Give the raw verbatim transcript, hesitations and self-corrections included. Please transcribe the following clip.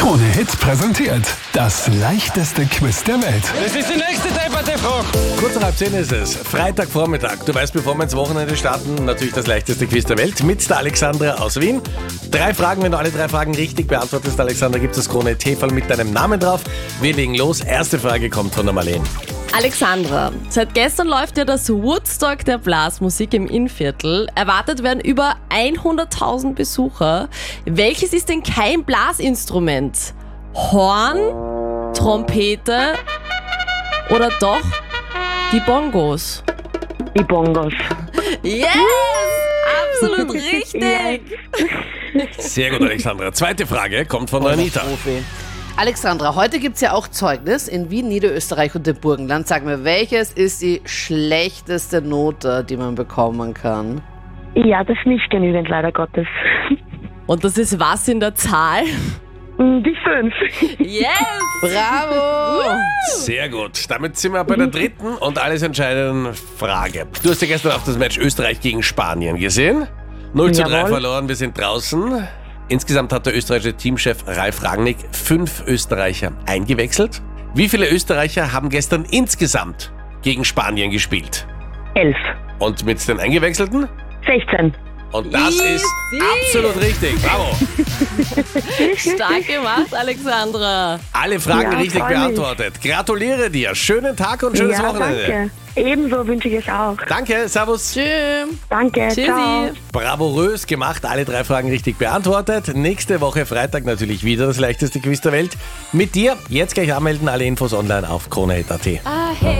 Krone Hits präsentiert das leichteste Quiz der Welt. Das ist die nächste Debatte-Frage. Kurz nach halb zehn ist es, Freitagvormittag. Du weißt, bevor wir ins Wochenende starten, natürlich das leichteste Quiz der Welt mit der Alexandra aus Wien. Drei Fragen, wenn du alle drei Fragen richtig beantwortest, Alexandra, gibt es Krone T-Fall mit deinem Namen drauf. Wir legen los. Erste Frage kommt von der Marlene. Alexandra, seit gestern läuft ja das Woodstock der Blasmusik im Innviertel. Erwartet werden über hunderttausend Besucher. Welches ist denn kein Blasinstrument? Horn, Trompete oder doch die Bongos? Die Bongos. Yes! Absolut richtig! Sehr gut, Alexandra. Zweite Frage kommt von der Anita. Alexandra, heute gibt es ja auch Zeugnis in Wien, Niederösterreich und dem Burgenland. Sag mir, welches ist die schlechteste Note, die man bekommen kann? Ja, das ist nicht genügend, leider Gottes. Und das ist was in der Zahl? Die fünf. Yes! Bravo! Sehr gut. Damit sind wir bei der dritten und alles entscheidenden Frage. Du hast ja gestern auch das Match Österreich gegen Spanien gesehen. null zu drei Jawohl. verloren, wir sind draußen. Insgesamt hat der österreichische Teamchef Ralf Rangnick fünf Österreicher eingewechselt. Wie viele Österreicher haben gestern insgesamt gegen Spanien gespielt? Elf. Und mit den Eingewechselten? Sechzehn. Und das Easy. ist absolut richtig. Bravo. Stark gemacht, Alexandra. Alle Fragen Ja, richtig freu mich. beantwortet. Gratuliere dir. Schönen Tag und schönes Ja, Wochenende. danke. Ebenso wünsche ich es auch. Danke, servus. Tschüss. Danke, ciao. Tschüssi. Bravourös gemacht, alle drei Fragen richtig beantwortet. Nächste Woche Freitag natürlich wieder das leichteste Quiz der Welt. Mit dir, jetzt gleich anmelden, alle Infos online auf krone punkt at. Ah, hey.